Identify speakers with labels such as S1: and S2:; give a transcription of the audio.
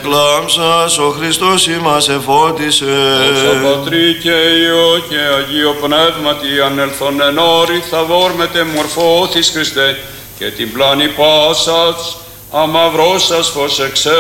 S1: εκλάμψας, ο Χριστός ημάς εφώτισε.
S2: Δόξα Πατρί και Υιό και Αγίο Πνεύματι, ανελθόν εν όρη θαβόρ μετεμορφώθης Χριστέ, και την πλάνη πάσας, αμαυρώσας φως εξέ